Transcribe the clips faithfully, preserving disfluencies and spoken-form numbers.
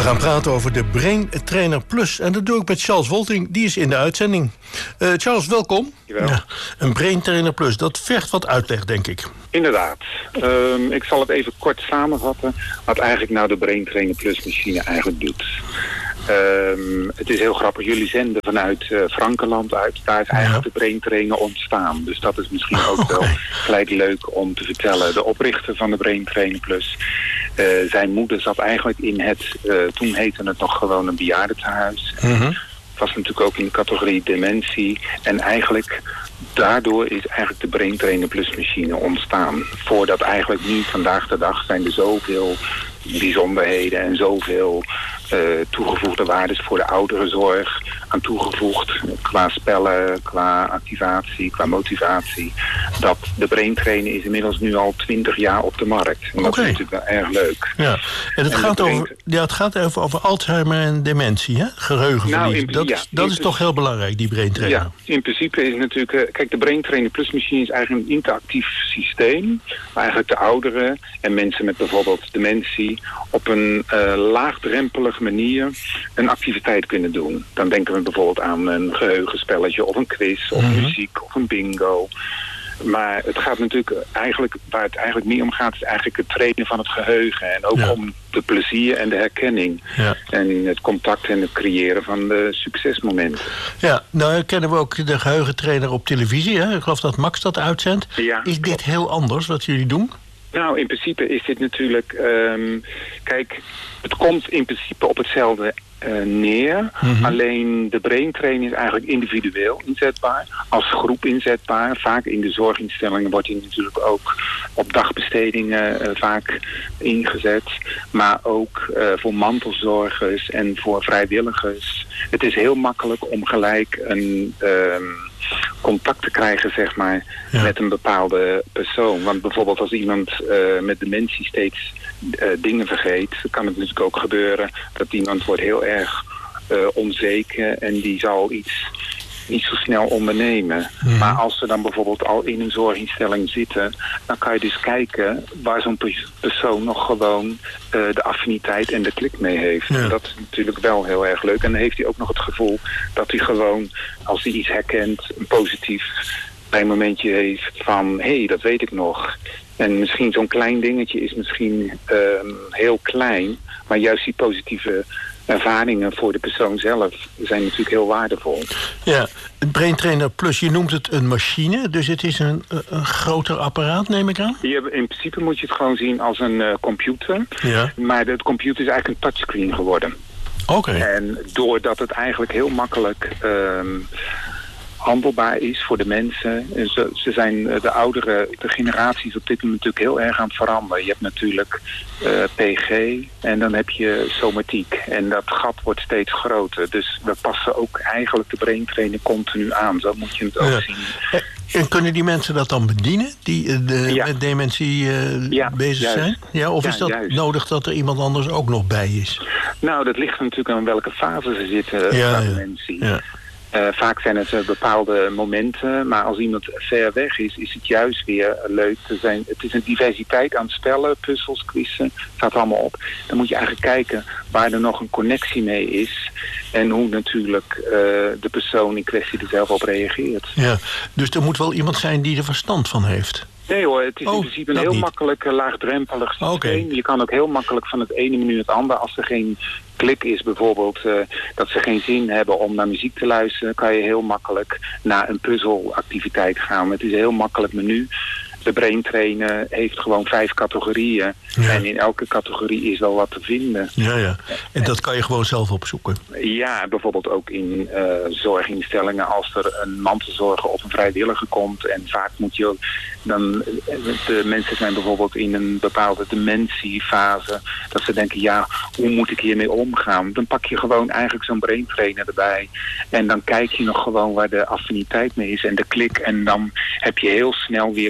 We gaan praten over de Brain Trainer Plus. En dat doe ik met Charles Wolting, die is in de uitzending. Uh, Charles, welkom. Ja, een Brain Trainer Plus, dat vergt wat uitleg, denk ik. Inderdaad. Um, ik zal het even kort samenvatten wat eigenlijk nou de Brain Trainer Plus machine eigenlijk doet. Um, het is heel grappig, jullie zenden vanuit uh, Frankenland uit. Daar is eigenlijk ja. de Brain Trainer ontstaan. Dus dat is misschien ook wel gelijk leuk om te vertellen. De oprichter van de Brain Trainer Plus, uh, zijn moeder zat eigenlijk in het, uh, toen heette het nog gewoon een bejaardentehuis. Mm-hmm. Het was natuurlijk ook in de categorie dementie. En eigenlijk daardoor is eigenlijk de Brain Trainer Plus machine ontstaan. Voordat eigenlijk nu vandaag de dag zijn er zoveel bijzonderheden en zoveel uh, toegevoegde waardes voor de ouderenzorg aan toegevoegd qua spellen, qua activatie, qua motivatie, dat de Brain Trainer is inmiddels nu al twintig jaar op de markt. En dat okay. is natuurlijk wel erg leuk. Ja. En het, en gaat, brain... over, ja, het gaat over, over Alzheimer en dementie, hè? Geheugenverlies. Nou, dat ja, is, dat is toch heel belangrijk, die Brain Trainer? Ja, in principe is het natuurlijk... Kijk, de Brain Trainer Plus machine is eigenlijk een interactief systeem, waar eigenlijk de ouderen en mensen met bijvoorbeeld dementie op een uh, laagdrempelige manier een activiteit kunnen doen. Dan denken we bijvoorbeeld aan een geheugenspelletje of een quiz of mm-hmm. muziek of een bingo. Maar het gaat natuurlijk eigenlijk, waar het eigenlijk meer om gaat, is eigenlijk het trainen van het geheugen. En ook ja. om de plezier en de herkenning. Ja. En het contact en het creëren van de succesmomenten. Ja, nou kennen we ook de geheugentrainer op televisie. Hè? Ik geloof dat Max dat uitzendt. Ja, is dit klopt. Heel anders wat jullie doen? Nou, in principe is dit natuurlijk... Um, kijk, het komt in principe op hetzelfde uh, neer. Mm-hmm. Alleen de Brain Trainer is eigenlijk individueel inzetbaar. Als groep inzetbaar. Vaak in de zorginstellingen wordt hij natuurlijk ook op dagbestedingen uh, vaak ingezet. Maar ook uh, voor mantelzorgers en voor vrijwilligers. Het is heel makkelijk om gelijk een... Um, contact te krijgen, zeg maar, ja. met een bepaalde persoon. Want bijvoorbeeld als iemand uh, met dementie steeds uh, dingen vergeet, kan het natuurlijk ook gebeuren dat iemand wordt heel erg uh, onzeker en die zal iets niet zo snel ondernemen. Mm. Maar als ze dan bijvoorbeeld al in een zorginstelling zitten, dan kan je dus kijken waar zo'n persoon nog gewoon uh, de affiniteit en de klik mee heeft. Ja. En dat is natuurlijk wel heel erg leuk. En dan heeft hij ook nog het gevoel dat hij gewoon, als hij iets herkent, een positief bij momentje heeft van, hé, hey, dat weet ik nog. En misschien zo'n klein dingetje is misschien uh, heel klein, maar juist die positieve ervaringen voor de persoon zelf zijn natuurlijk heel waardevol. Ja, het Brain Trainer Plus, je noemt het een machine, dus het is een, een groter apparaat, neem ik aan? Ja, in principe moet je het gewoon zien als een uh, computer. Ja. Maar de computer is eigenlijk een touchscreen geworden. Oké. Okay. En doordat het eigenlijk heel makkelijk Um, handelbaar is voor de mensen. Ze, ze zijn de oudere de generaties op dit moment natuurlijk heel erg aan het veranderen. Je hebt natuurlijk uh, P G en dan heb je somatiek. En dat gat wordt steeds groter. Dus we passen ook eigenlijk de Brain Trainer continu aan. Zo moet je het ook ja. zien. En kunnen die mensen dat dan bedienen, die de, ja. met dementie uh, ja, bezig juist. zijn? Ja, of ja, is dat juist. nodig dat er iemand anders ook nog bij is? Nou, dat ligt natuurlijk aan welke fase ze zitten ja, van dementie. Ja. Uh, vaak zijn het uh, bepaalde momenten, maar als iemand ver weg is, is het juist weer leuk te zijn. Het is een diversiteit aan spellen, puzzels, quizzen, staat allemaal op. Dan moet je eigenlijk kijken waar er nog een connectie mee is en hoe natuurlijk uh, de persoon in kwestie er zelf op reageert. Ja, dus er moet wel iemand zijn die er verstand van heeft. Nee hoor, het is oh, in principe een heel niet. makkelijk uh, laagdrempelig systeem. Okay. Je kan ook heel makkelijk van het ene menu het andere, als er geen klik is bijvoorbeeld, uh, dat ze geen zin hebben om naar muziek te luisteren, kan je heel makkelijk naar een puzzelactiviteit gaan. Het is een heel makkelijk menu. De Brain Trainer heeft gewoon vijf categorieën. Ja. En in elke categorie is wel wat te vinden. Ja, ja. En dat kan je gewoon zelf opzoeken? Ja, bijvoorbeeld ook in uh, zorginstellingen. Als er een mantelzorger of een vrijwilliger komt. En vaak moet je dan... De mensen zijn bijvoorbeeld in een bepaalde dementiefase. Dat ze denken, ja, hoe moet ik hiermee omgaan? Dan pak je gewoon eigenlijk zo'n Brain Trainer erbij. En dan kijk je nog gewoon waar de affiniteit mee is. En de klik. En dan heb je heel snel weer contact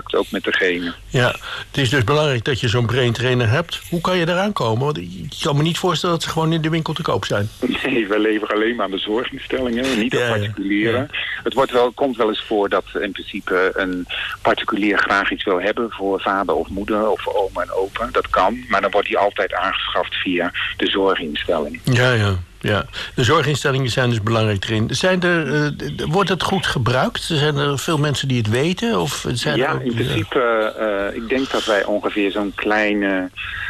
contact ook met degene. Ja, het is dus belangrijk dat je zo'n braintrainer hebt. Hoe kan je daaraan komen? Want ik kan me niet voorstellen dat ze gewoon in de winkel te koop zijn. Nee, we leveren alleen maar aan bezorginstellingen, niet aan ja, particulieren. Ja. Het wordt wel, komt wel eens voor dat in principe een particulier graag iets wil hebben voor vader of moeder of oma en opa. Dat kan, maar dan wordt die altijd aangeschaft via de zorginstelling. Ja, ja. Ja, de zorginstellingen zijn dus belangrijk erin. Zijn er, uh, wordt het goed gebruikt? Zijn er veel mensen die het weten? Of zijn ja, er ook, in principe, uh, ik denk dat wij ongeveer zo'n kleine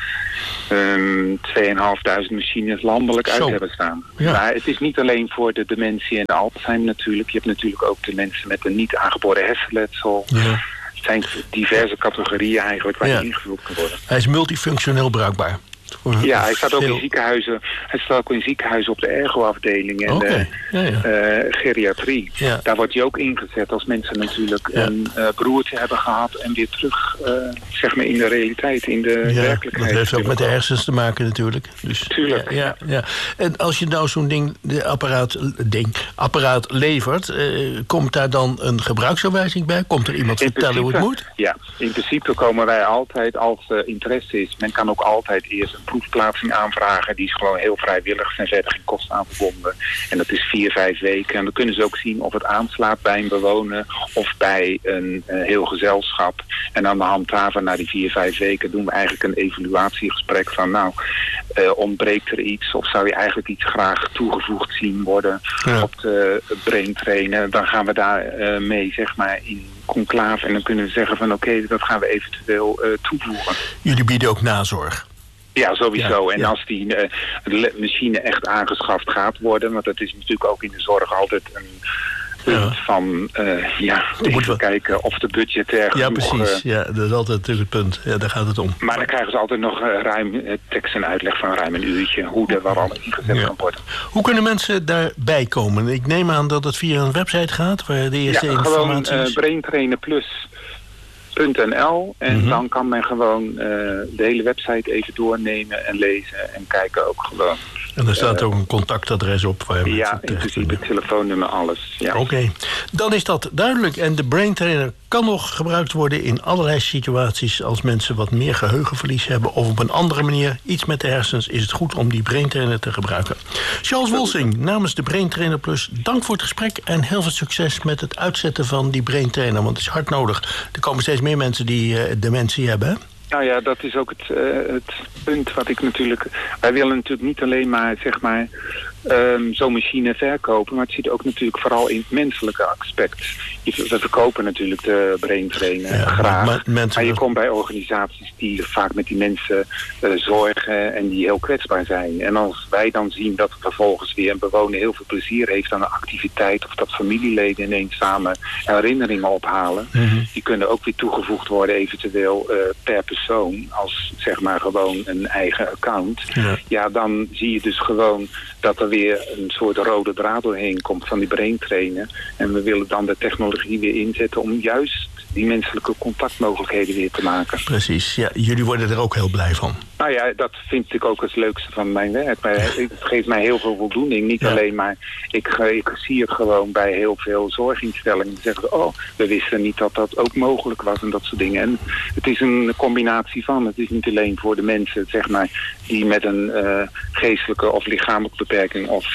um, tweeënhalfduizend machines landelijk Zo. uit hebben staan. Ja. Maar het is niet alleen voor de dementie en de Alzheimer natuurlijk. Je hebt natuurlijk ook de mensen met een niet aangeboren hersenletsel. Ja. Het zijn diverse categorieën eigenlijk waar Ja. die ingevuld kan worden. Hij is multifunctioneel bruikbaar. Ja, hij staat ook Veel... in ziekenhuizen. Hij staat ook in ziekenhuizen op de ergo-afdeling en okay. de ja, ja. uh, geriatrie. Ja. Daar wordt hij ook ingezet als mensen natuurlijk ja. een uh, broertje hebben gehad en weer terug, uh, zeg maar, in de realiteit, in de ja, werkelijkheid. Dat heeft ook met de hersens te maken natuurlijk. Dus, Tuurlijk. Ja, ja, ja. En als je nou zo'n ding, de apparaat, ding, apparaat levert, uh, komt daar dan een gebruiksaanwijzing bij? Komt er iemand in vertellen principe, hoe het moet? Ja, in principe komen wij altijd, als er interesse is, men kan ook altijd eerst een proefplaatsing aanvragen. Die is gewoon heel vrijwillig, zijn verder geen kosten aan verbonden. En dat is vier, vijf weken. En dan kunnen ze ook zien of het aanslaat bij een bewoner of bij een uh, heel gezelschap. En aan de hand daarvan, na die vier, vijf weken, doen we eigenlijk een evaluatiegesprek van, nou, uh, ontbreekt er iets of zou je eigenlijk iets graag toegevoegd zien worden ja. op de brain trainen. Dan gaan we daar uh, mee, zeg maar, in conclave en dan kunnen we zeggen van oké, okay, dat gaan we eventueel uh, toevoegen. Jullie bieden ook nazorg? Ja, sowieso. Ja, en ja. als die uh, machine echt aangeschaft gaat worden, want dat is natuurlijk ook in de zorg altijd een punt ja. van, uh, ja, even we... kijken of de budgetair ja, genoeg... precies. Uh, ja, dat is altijd natuurlijk het punt. Ja, daar gaat het om. Maar dan krijgen ze altijd nog uh, ruim uh, tekst en uitleg van ruim een uurtje, hoe er waar allemaal ingezet ja. kan worden. Hoe kunnen mensen daarbij komen? Ik neem aan dat het via een website gaat, waar de eerste ja, informatie gewoon, uh, is. braintrainer plus punt n l en mm-hmm. dan kan men gewoon uh, de hele website even doornemen en lezen en kijken ook gewoon. En er staat uh, ook een contactadres op waar ja, mensen inclusief het telefoonnummer, alles. Ja. Oké, okay. Dan is dat duidelijk. En de braintrainer kan nog gebruikt worden in allerlei situaties. Als mensen wat meer geheugenverlies hebben of op een andere manier iets met de hersens, is het goed om die braintrainer te gebruiken. Charles Wolsing namens de Braintrainer Plus, dank voor het gesprek en heel veel succes met het uitzetten van die braintrainer, want het is hard nodig. Er komen steeds meer mensen die uh, dementie hebben, hè? Nou ja, dat is ook het, uh, het punt wat ik natuurlijk... Wij willen natuurlijk niet alleen maar, zeg maar, um, zo'n machine verkopen, maar het zit ook natuurlijk vooral in het menselijke aspect. We verkopen natuurlijk de braintrainer ja, graag, maar, mensen... maar je komt bij organisaties die vaak met die mensen uh, zorgen en die heel kwetsbaar zijn. En als wij dan zien dat vervolgens weer een bewoner heel veel plezier heeft aan een activiteit, of dat familieleden ineens samen herinneringen ophalen, mm-hmm. die kunnen ook weer toegevoegd worden eventueel uh, per persoon als, zeg maar, gewoon een eigen account. Ja. ja, dan zie je dus gewoon dat er weer een soort rode draad doorheen komt van die braintrainer. En we willen dan de technologie weer inzetten om juist die menselijke contactmogelijkheden weer te maken. Precies, ja. Jullie worden er ook heel blij van. Nou ja, dat vind ik ook het leukste van mijn werk. Maar het geeft mij heel veel voldoening. Niet ja. alleen maar, ik, ik zie het gewoon bij heel veel zorginstellingen. Die zeggen, oh, we wisten niet dat dat ook mogelijk was en dat soort dingen. En het is een combinatie van. Het is niet alleen voor de mensen, zeg maar, die met een uh, geestelijke of lichamelijke beperking of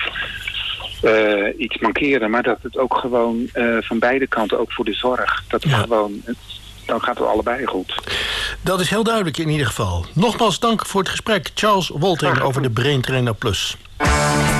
Uh, iets mankeren, maar dat het ook gewoon uh, van beide kanten, ook voor de zorg, dat het ja. gewoon, het, dan gaat het allebei goed. Dat is heel duidelijk in ieder geval. Nogmaals dank voor het gesprek, Charles Wolting over de Braintrainer Plus.